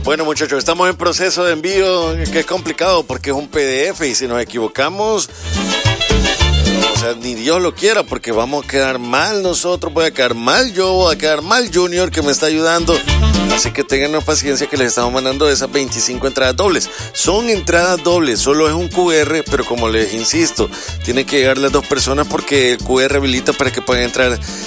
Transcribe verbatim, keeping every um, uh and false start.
Bueno, muchachos, estamos en proceso de envío, que es complicado porque es un P D F y si nos equivocamos, o sea, ni Dios lo quiera, porque vamos a quedar mal nosotros, voy a quedar mal yo, voy a quedar mal Junior, que me está ayudando. Así que tengan paciencia que les estamos mandando esas veinticinco entradas dobles. Son entradas dobles, solo es un Q R, pero como les insisto, tienen que llegar las dos personas porque el Q R habilita para que puedan entrar